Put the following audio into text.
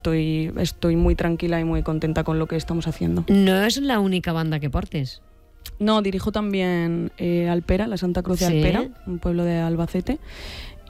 estoy muy tranquila y muy contenta con lo que estamos haciendo. No es la única banda que portes. No, dirijo también Alpera, la Santa Cruz de Sí. Alpera, un pueblo de Albacete.